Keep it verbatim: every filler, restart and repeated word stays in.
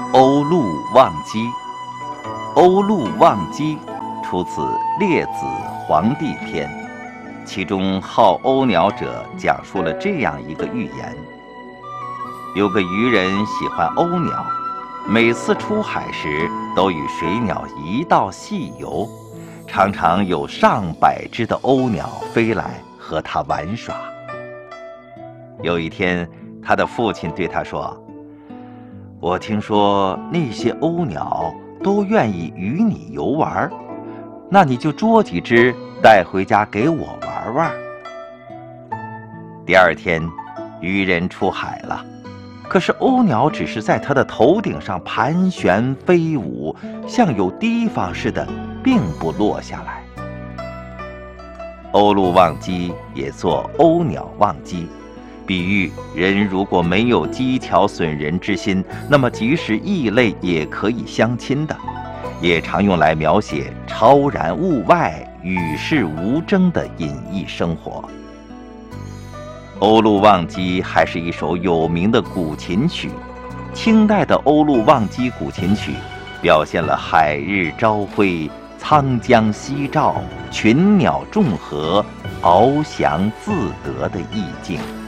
鸥鹭望鸡。鸥鹭望鸡出自《列子·黄帝篇》，其中好鸥鸟者讲述了这样一个寓言：有个渔人喜欢鸥鸟，每次出海时都与水鸟一道戏游，常常有上百只的鸥鸟飞来和他玩耍。有一天，他的父亲对他说：我听说那些鸥鸟都愿意与你游玩，那你就捉几只带回家给我玩玩。第二天，渔人出海了，可是鸥鸟只是在他的头顶上盘旋飞舞，像有提防似的，并不落下来。鸥鹭望鸡也作鸥鸟望鸡，比喻人如果没有机巧损人之心，那么即使异类也可以相亲的，也常用来描写超然物外、与世无争的隐逸生活。鸥鹭望鸡还是一首有名的古琴曲，清代的鸥鹭望鸡古琴曲表现了海日朝晖、沧江夕照、群鸟众和、翱翔自得的意境。